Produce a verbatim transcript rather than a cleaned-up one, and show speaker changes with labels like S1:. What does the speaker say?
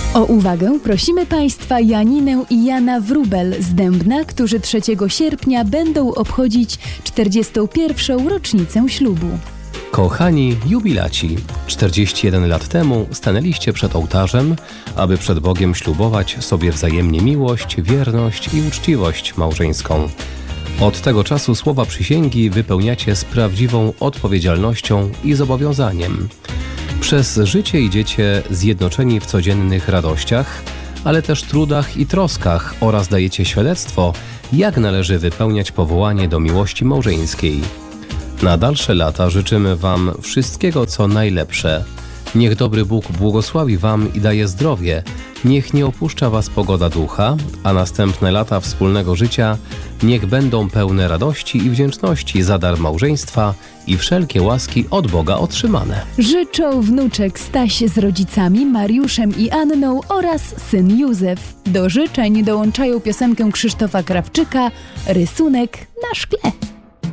S1: O uwagę prosimy Państwa Janinę i Jana Wróbel z Dębna, którzy trzeciego sierpnia będą obchodzić czterdziestą pierwszą rocznicę ślubu.
S2: Kochani jubilaci, czterdzieści jeden lat temu stanęliście przed ołtarzem, aby przed Bogiem ślubować sobie wzajemnie miłość, wierność i uczciwość małżeńską. Od tego czasu słowa przysięgi wypełniacie z prawdziwą odpowiedzialnością i zobowiązaniem. Przez życie idziecie zjednoczeni w codziennych radościach, ale też trudach i troskach oraz dajecie świadectwo, jak należy wypełniać powołanie do miłości małżeńskiej. Na dalsze lata życzymy Wam wszystkiego, co najlepsze. Niech dobry Bóg błogosławi Wam i daje zdrowie. Niech nie opuszcza Was pogoda ducha, a następne lata wspólnego życia niech będą pełne radości i wdzięczności za dar małżeństwa i wszelkie łaski od Boga otrzymane.
S1: Życzą wnuczek Staś z rodzicami Mariuszem i Anną oraz syn Józef. Do życzeń dołączają piosenkę Krzysztofa Krawczyka „Rysunek na szkle”.